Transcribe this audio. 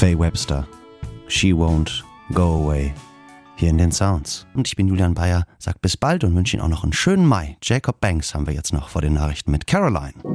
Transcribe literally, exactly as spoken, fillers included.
Faye Webster, She Won't Go Away, hier in den Sounds. Und ich bin Julian Bayer, sag bis bald und wünsche Ihnen auch noch einen schönen Mai. Jacob Banks haben wir jetzt noch vor den Nachrichten mit Caroline.